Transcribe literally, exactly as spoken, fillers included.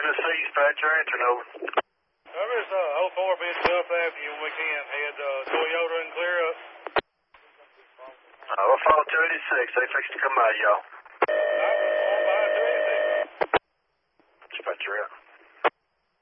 Tennessee, dispatcher, answering over. Whoever's uh, oh four being Gulf Avenue when we can. Head uh, Toyota and clear up. Uh, we'll follow two eighty-six. They fixed to come out, y'all.